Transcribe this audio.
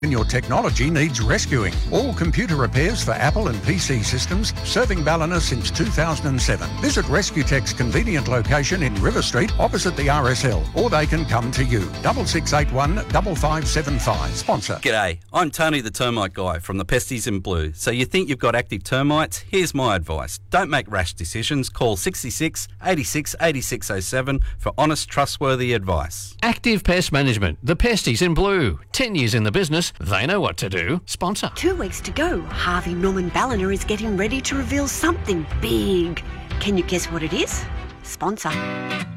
When your technology needs rescuing. All computer repairs for Apple and PC systems, serving Ballina since 2007. Visit RescueTech's convenient location in River Street, opposite the RSL, or they can come to you. 6681 5575. Sponsor. G'day, I'm Tony the Termite Guy from the Pesties in Blue. So you think you've got active termites? Here's my advice. Don't make rash decisions. Call 66 86 8607 for honest, trustworthy advice. Active Pest Management, the Pesties in Blue. 10 years in the business, they know what to do. Sponsor. 2 weeks to go. Harvey Norman Ballina is getting ready to reveal something big. Can you guess what it is? Sponsor.